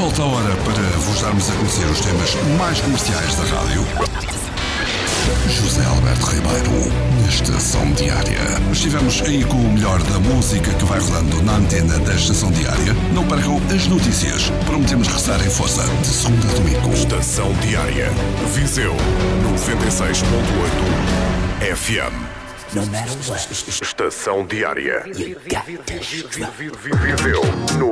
volta a hora para vos darmos a conhecer os temas mais comerciais da rádio. José Alberto Ribeiro, na Estação Diária. Estivemos aí com o melhor da música que vai rodando na antena da Estação Diária. Não percam as notícias. Prometemos restar em força de segunda a domingo. Estação Diária. Viseu 96.8 FM. No matter what. Estação Diária. You got to Viseu